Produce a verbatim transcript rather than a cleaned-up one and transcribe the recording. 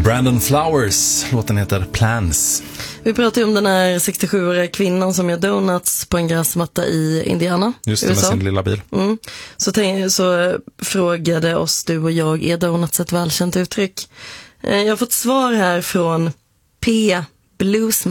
Brandon Flowers, låten heter Plans. Vi pratar ju om den här sextiosjuåriga kvinnan som gör donuts på en gräsmatta i Indiana. Just det, U S A. med sin lilla bil. Mm. Så, tänk, så frågade oss du och jag, är donuts ett välkänt uttryck? Jag har fått svar här från P. Bluesman.